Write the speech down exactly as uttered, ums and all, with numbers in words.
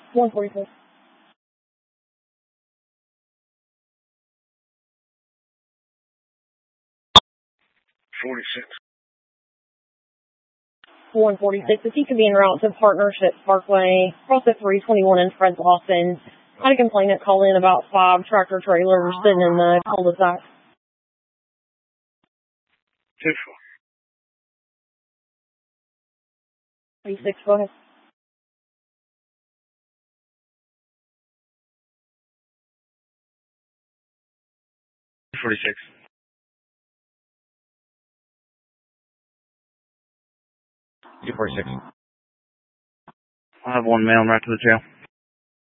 one forty-six. forty-six. one forty-six. If you could be en route to Partnership Parkway, cross at three twenty-one in Fred's Austin. Had a complainant call in about five tractor trailers sitting in the cul-de-sac. two four. thirty-six, go ahead. forty-six. two forty-six. I have one male right to the jail.